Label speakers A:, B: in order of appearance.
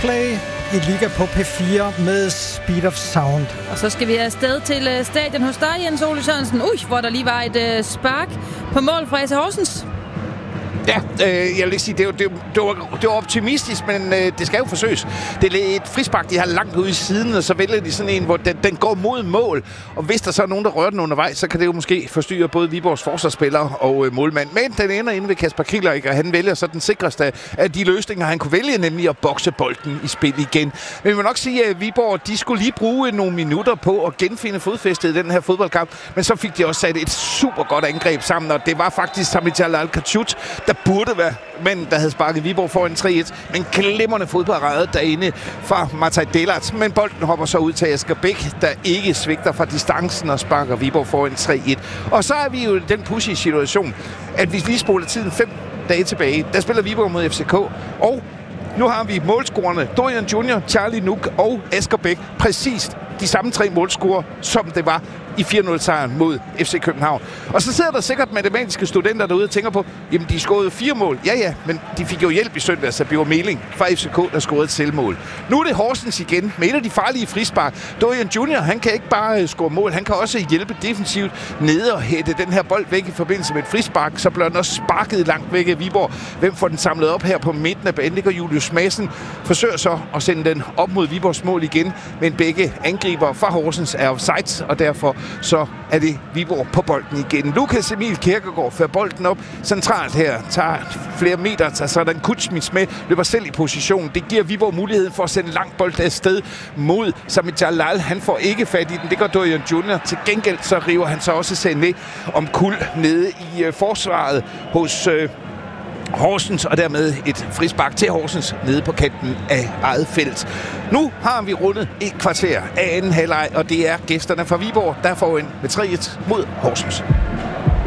A: Coldplay i Liga på P4 med Speed of Sound.
B: Og så skal vi afsted til stadion hos dig, Jens Ole Sørensen. Hvor der lige var et spark på mål fra AC Horsens.
C: Ja, jeg vil ikke sige, det var optimistisk, men det skal jo forsøges. Det er et frispark, de har langt ude i siden, og så vælger de sådan en, hvor den går mod mål. Og hvis der så er nogen, der rører den undervejs, så kan det jo måske forstyrre både Viborgs forsvarsspillere og målmand. Men den ender inde ved Kasper Kieler, og han vælger så den sikreste af de løsninger, han kunne vælge, nemlig at bokse bolden i spil igen. Men vi må nok sige, at Viborg, de skulle lige bruge nogle minutter på at genfinde fodfæstet i den her fodboldkamp. Men så fik de også sat et super godt angreb sammen, og det var faktisk Sami Jalal Kachut, der burde være manden, der havde sparket Viborg foran 3-1. Men glimrende fodparade derinde fra Mataj Delart. Men bolden hopper så ud til Asger Bæk, der ikke svigter fra distancen og sparker Viborg foran 3-1. Og så er vi jo i den pussy situation, at vi lige spoler tiden 5 dage tilbage. Der spiller Viborg mod FCK, og nu har vi målscorerne Dorian Junior, Charlie Nuk og Asger Bæk. Præcis de samme 3 målscorer, som det var i 4-0-sejren mod FC København. Og så sidder der sikkert matematiske studenter derude og tænker på, jamen de scorede 4 mål. Ja, men de fik jo hjælp i søndags af Bjørn Meling fra FCK, der scorede et selvmål. Nu er det Horsens igen med et af de farlige frispark. Dorian Junior, han kan ikke bare score mål, han kan også hjælpe defensivt nede og hætte den her bold væk i forbindelse med et frispark. Så bliver den også sparket langt væk af Viborg. Hvem får den samlet op her på midten af banen? Det gør Julius Madsen. Forsøger så at sende den op mod Viborgs mål igen, men begge angriber fra Horsens er offside, og derfor så er det Viborg på bolden igen. Lukas Emil Kirkegaard fører bolden op centralt her, tager flere meter, tager sådan Kutsmits med, løber selv i position. Det giver Viborg muligheden for at sende langt bold afsted mod Sami Jalal. Han får ikke fat i den, det gør Dorian Junior. Til gengæld så river han så også Sané om kul nede i forsvaret hos Horsens, og dermed et frispark til Horsens nede på kanten af eget felt. Nu har vi rundet et kvarter af anden halvleg, og det er gæsterne fra Viborg, der får ind med 3-1 mod Horsens.